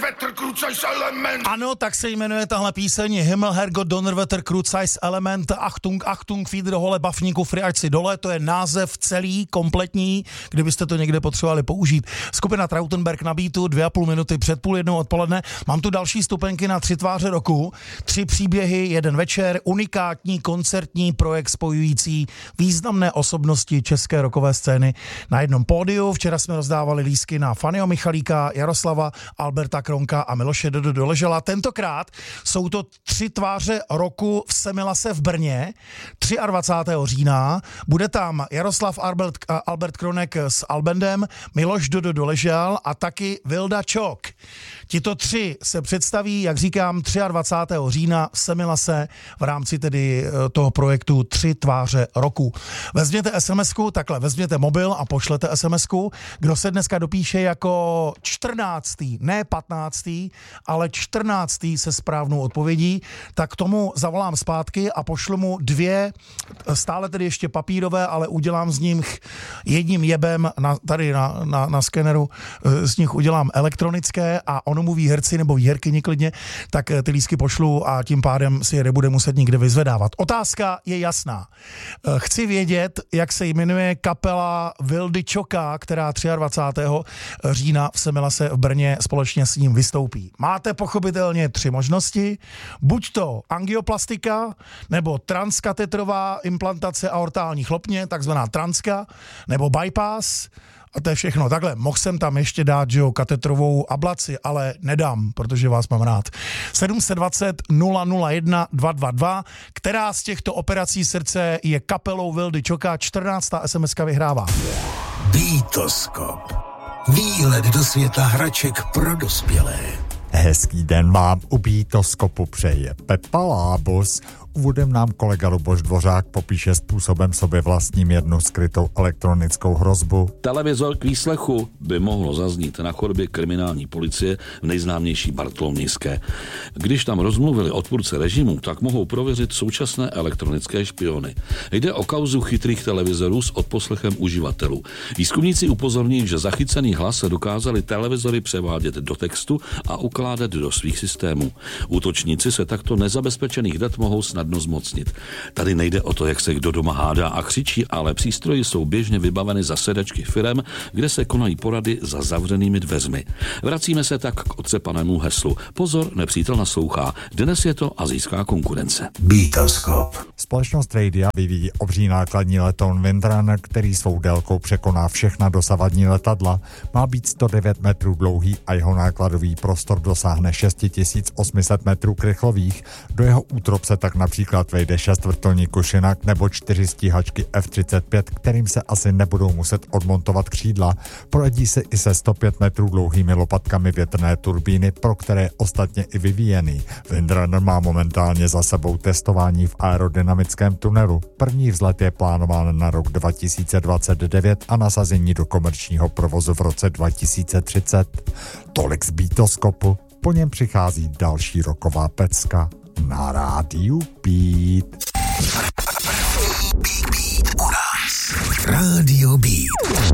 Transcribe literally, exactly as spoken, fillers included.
Donnerwetter Kruzajs Element. Ano, tak se jmenuje tahle píseň Himmel, Herrgott, Donnerwetter Kruzajs Element, Achtung, Achtung, Fiederhole, Bafníku, Friačci dole, to je název celý, kompletní, kdybyste to někde potřebovali použít. Skupina Trautenberg na beatu, dvě a půl minuty před půl jednou odpoledne. Mám tu další stupenky na tři tváře roku, tři příběhy, jeden večer, unikátní koncertní projekt spojující významné osobnosti české rockové scény na jednom pódiu. Včera jsme rozdávali lístky na Fanyho Michalíka, Jaroslava, Alberta Kronka a Miloše Dodo Doležela. Tentokrát jsou to tři tváře roku v Semilase v Brně, dvacátého třetího října. Bude tam Jaroslav Albert, Albert Kronek s Albendem, Miloš Dodo Doležel a taky Vilda Čok. Tito tři se představí, jak říkám, dvacátého třetího října v Semilase v rámci tedy toho projektu Tři tváře roku. Vezměte SMSku, takhle, vezměte mobil a pošlete SMSku. Kdo se dneska dopíše jako čtrnáctý, ne patnáctý, ale čtrnáctý se správnou odpovědí, tak tomu zavolám zpátky a pošlu mu dvě, stále tedy ještě papírové, ale udělám z nich jedním jebem na, tady na, na, na skeneru, z nich udělám elektronické a ono mu výherci nebo výherkyni klidně, tak ty lístky pošlu a tím pádem si je nebude muset nikde vyzvedávat. Otázka je jasná. Chci vědět, jak se jmenuje kapela Vildy Čoka, která dvacátého třetího října v Semilase v Brně společně s ním vystoupí. Máte pochopitelně tři možnosti. Buď to angioplastika, nebo transkatetrová implantace aortální chlopně, takzvaná transka, nebo bypass. A to je všechno. Takhle, mohl jsem tam ještě dát, že jo, katetrovou ablaci, ale nedám, protože vás mám rád. sedm set dvacet nula nula jedna dva dva dva. Která z těchto operací srdce je kapelou Vildy Čoka? čtrnáctá SMSka vyhrává. Beatoskop. Výlet do světa hraček pro dospělé. Hezký den vám u Beatoskopu přeje Pepa Lábus. Úvodem nám kolega Luboš Dvořák popíše způsobem sobě vlastním jednu skrytou elektronickou hrozbu. Televizor k výslechu by mohlo zaznít na chodbě kriminální policie v nejznámější Bartolomějské. Když tam rozmluvili odpůrce režimu, tak mohou prověřit současné elektronické špiony. Jde o kauzu chytrých televizorů s odposlechem uživatelů. Výzkumníci upozorní, že zachycený hlas se dokázali televizory převádět do textu a ukládat do svých systémů. Útočníci se takto nezabezpečených dat mohou snad zmocnit. Tady nejde o to, jak se kdo doma hádá a křičí, ale přístroje jsou běžně vybaveny za sedačky firem, kde se konají porady za zavřenými dveřmi. Vracíme se tak k otřepanému heslu. Pozor, nepřítel naslouchá. Dnes je to asijská konkurence. Beatoskop. Společnost Radia vyvíjí obří nákladní letoun Windrunner, který svou délkou překoná všechna dosavadní letadla. Má být sto devět metrů dlouhý a jeho nákladový prostor dosáhne šest tisíc osm set metrů krychlových. Do jeho útrop se tak například Například vejde šest vrtulníků Chinook nebo čtyři stíhačky F třicet pět, kterým se asi nebudou muset odmontovat křídla. Projedí se i se sto pět metrů dlouhými lopatkami větrné turbíny, pro které je ostatně i vyvíjený. Windrunner má momentálně za sebou testování v aerodynamickém tunelu. První vzlet je plánován na rok dva tisíce dvacet devět a nasazení do komerčního provozu v roce dva tisíce třicet. Tolik z Beatoskopu. Po něm přichází další roková pecka na rádiu Beat. Beat, Beat u nás. Rádio Beat.